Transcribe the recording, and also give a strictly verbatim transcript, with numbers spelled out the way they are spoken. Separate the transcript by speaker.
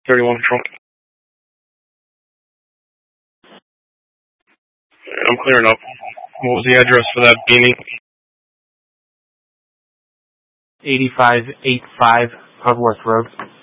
Speaker 1: thirty-one Control. I'm clearing up. What was the address for that beanie?
Speaker 2: eighty-five eighty-five Hudworth Road.